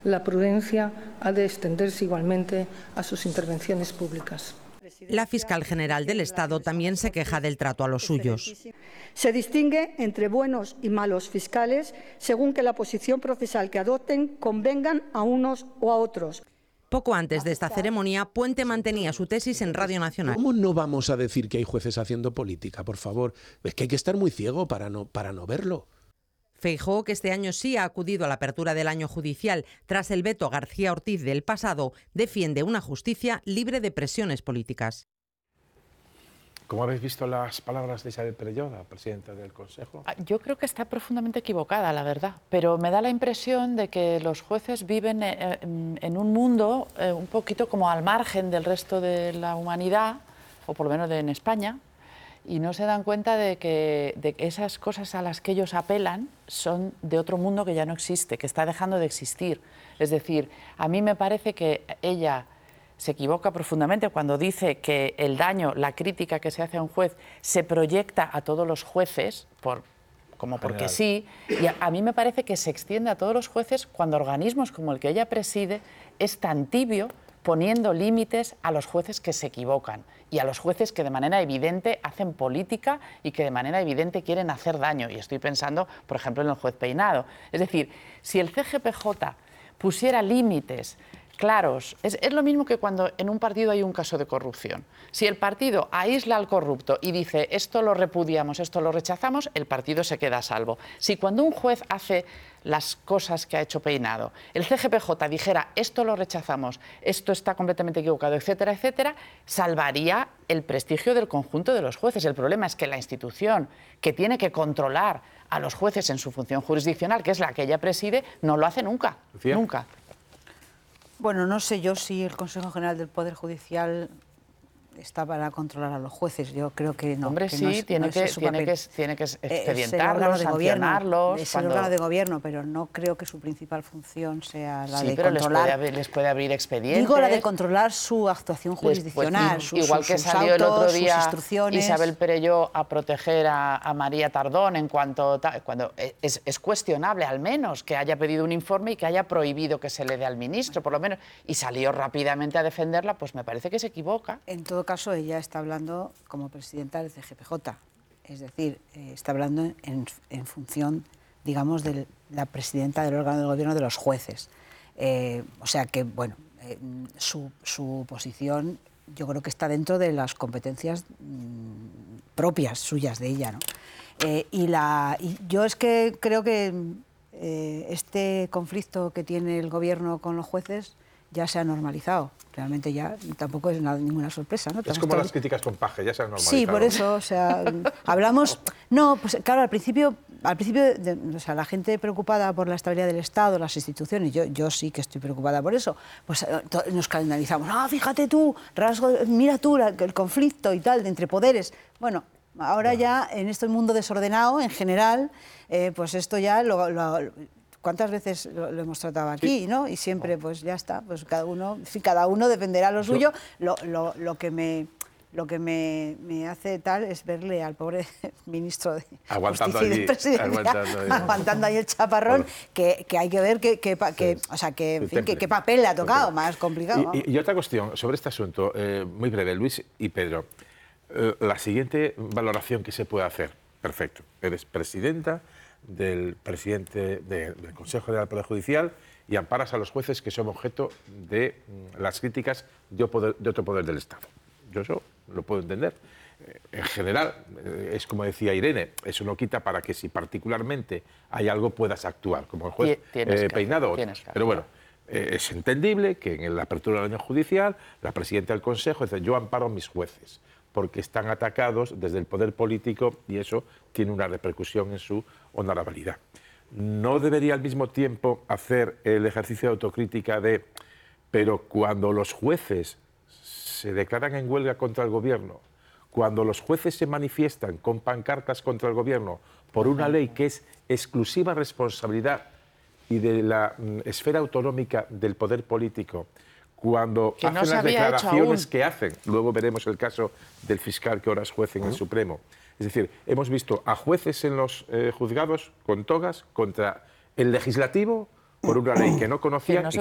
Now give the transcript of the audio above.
La prudencia ha de extenderse igualmente a sus intervenciones públicas. La fiscal general del Estado también se queja del trato a los suyos. Se distingue entre buenos y malos fiscales según que la posición procesal que adopten convengan a unos o a otros. Poco antes de esta ceremonia, Puente mantenía su tesis en Radio Nacional. ¿Cómo no vamos a decir que hay jueces haciendo política, por favor? Es que hay que estar muy ciego para no verlo. Feijóo, que este año sí ha acudido a la apertura del año judicial tras el veto García Ortiz del pasado, defiende una justicia libre de presiones políticas. ¿Cómo habéis visto las palabras de Isabel Perelló, la presidenta del Consejo? Yo creo que está profundamente equivocada, la verdad, pero me da la impresión de que los jueces viven en un mundo un poquito como al margen del resto de la humanidad, o por lo menos en España, y no se dan cuenta de que esas cosas a las que ellos apelan son de otro mundo que ya no existe, que está dejando de existir. Es decir, a mí me parece que ella se equivoca profundamente cuando dice que el daño, la crítica que se hace a un juez se proyecta a todos los jueces, como porque sí, y a mí me parece que se extiende a todos los jueces cuando organismos como el que ella preside es tan tibio poniendo límites a los jueces que se equivocan y a los jueces que de manera evidente hacen política y que de manera evidente quieren hacer daño. Y estoy pensando, por ejemplo, en el juez Peinado. Es decir, si el CGPJ pusiera límites claros, es lo mismo que cuando en un partido hay un caso de corrupción. Si el partido aísla al corrupto y dice esto lo repudiamos, esto lo rechazamos, el partido se queda a salvo. Si cuando un juez hace las cosas que ha hecho Peinado, el CGPJ dijera esto lo rechazamos, esto está completamente equivocado, etcétera, etcétera, salvaría el prestigio del conjunto de los jueces. El problema es que la institución que tiene que controlar a los jueces en su función jurisdiccional, que es la que ella preside, no lo hace nunca, Lucía. nunca. Bueno, no sé yo si el Consejo General del Poder Judicial está para controlar a los jueces. Yo creo que no. Hombre, que sí, no es, tiene no que expedientarlos, sancionarlos. Es el órgano de gobierno, pero no creo que su principal función sea la de pero controlar. Les puede abrir expedientes. Digo la de controlar su actuación jurisdiccional, igual que sus salió autos, el otro día sus instrucciones. Isabel Perelló a proteger a María Tardón cuando es cuestionable al menos que haya pedido un informe y que haya prohibido que se le dé al ministro, por lo menos, y salió rápidamente a defenderla, pues me parece que se equivoca. En todo caso, ella está hablando como presidenta del CGPJ, es decir, está hablando en función, digamos, de la presidenta del órgano del gobierno de los jueces. O sea que, bueno, su posición yo creo que está dentro de las competencias propias suyas de ella, ¿no? Y yo es que creo que este conflicto que tiene el gobierno con los jueces ya se ha normalizado. Realmente ya tampoco es ninguna sorpresa, ¿no? Es como las críticas con Paje, ya se han normalizado. Sí, por eso, o sea, hablamos... No, pues claro, al principio o sea, la gente preocupada por la estabilidad del Estado, las instituciones, yo sí que estoy preocupada por eso, pues nos calendarizamos. Fíjate tú, mira tú el conflicto y tal, entre poderes. Bueno, ahora ya en este mundo desordenado, en general, pues esto ya ¿cuántas veces lo hemos tratado aquí, ¿no? Y siempre, pues ya está, pues cada uno defenderá lo suyo. Lo que me hace tal es verle al pobre ministro de aguantando Justicia y de Presidencia, aguantando ahí el chaparrón, que hay que ver qué papel le ha tocado, más complicado. Y otra cuestión sobre este asunto, muy breve, Luis y Pedro. La siguiente valoración que se puede hacer, perfecto, eres presidenta del presidente del Consejo General del Poder Judicial y amparas a los jueces que son objeto de las críticas de otro poder del Estado. Yo eso lo puedo entender. En general, es como decía Irene, eso no quita para que si particularmente hay algo puedas actuar, como el juez Peinado. Pero bueno, es entendible que en la apertura del año judicial la presidenta del Consejo dice yo amparo a mis jueces porque están atacados desde el poder político y eso tiene una repercusión en su honorabilidad. ¿No debería al mismo tiempo hacer el ejercicio de autocrítica pero cuando los jueces se declaran en huelga contra el gobierno, cuando los jueces se manifiestan con pancartas contra el gobierno por una ley que es exclusiva responsabilidad y de la esfera autonómica del poder político, cuando hacen las declaraciones que hacen, luego veremos el caso del fiscal que ahora es juez en el Supremo. Es decir, hemos visto a jueces en los juzgados con togas contra el legislativo, por una ley que no conocían no y se